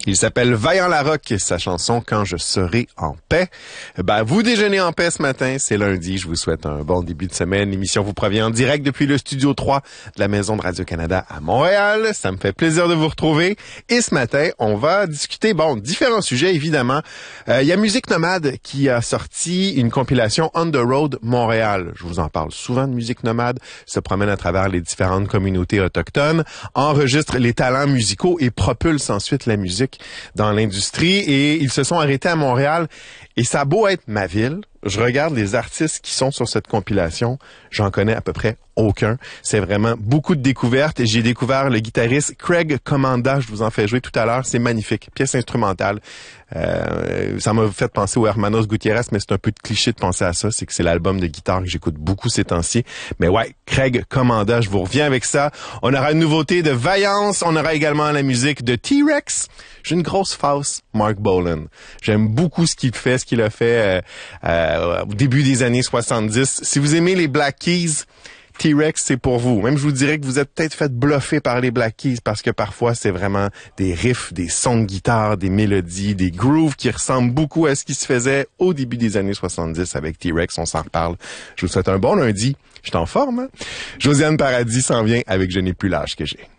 Il s'appelle Vaillant Larocque, sa chanson « Quand je serai en paix ». Vous déjeunez en paix ce matin, c'est lundi. Je vous souhaite un bon début de semaine. L'émission vous provient en direct depuis le studio 3 de la Maison de Radio-Canada à Montréal. Ça me fait plaisir de vous retrouver. Et ce matin, on va discuter, différents sujets, évidemment. Il y a Musique Nomade qui a sorti une compilation On the Road Montréal. Je vous en parle souvent de Musique Nomade. Se promène à travers les différentes communautés autochtones, enregistre les talents musicaux et propulse ensuite la musique dans l'industrie, et ils se sont arrêtés à Montréal. Et ça a beau être ma ville, je regarde les artistes qui sont sur cette compilation, j'en connais à peu près aucun. C'est vraiment beaucoup de découvertes. J'ai découvert le guitariste Craig Commanda, je vous en fais jouer tout à l'heure, c'est magnifique, pièce instrumentale. Ça m'a fait penser au Hermanos Gutiérrez, mais c'est un peu de cliché de penser à ça, c'est que c'est l'album de guitare que j'écoute beaucoup ces temps-ci. Mais ouais, Craig Commanda, je vous reviens avec ça. On aura une nouveauté de Vaillance, on aura également la musique de T-Rex. J'ai une grosse face, Mark Bolan. J'aime beaucoup ce qu'il fait, ce qu'il a fait au début des années 70. Si vous aimez les Black Keys, T-Rex, c'est pour vous. Même je vous dirais que vous êtes peut-être fait bluffer par les Black Keys parce que parfois c'est vraiment des riffs, des sons de guitare, des mélodies, des grooves qui ressemblent beaucoup à ce qui se faisait au début des années 70 avec T-Rex. On s'en reparle. Je vous souhaite un bon lundi. Je suis en forme, hein? Josiane Paradis s'en vient avec Je n'ai plus l'âge que j'ai.